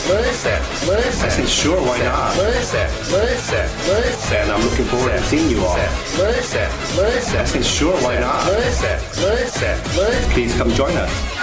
I said, sure, why not? And I'm looking forward to seeing you all. I said, sure, why not? Please come join us.